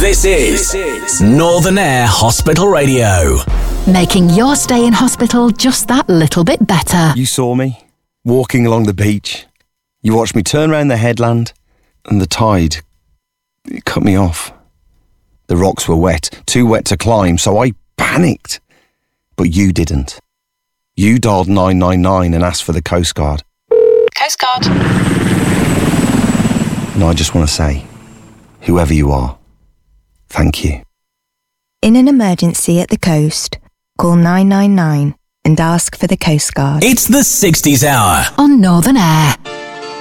This is Northern Air Hospital Radio. Making your stay in hospital just that little bit better. You saw me, walking along the beach. You watched me turn round the headland, and the tide, it cut me off. The rocks were wet, too wet to climb, so I panicked. But you didn't. You dialed 999 and asked for the Coast Guard. Coast Guard. And I just want to say, whoever you are, thank you. In an emergency at the coast, call 999 and ask for the Coast Guard. It's the 60s Hour On Northern Air.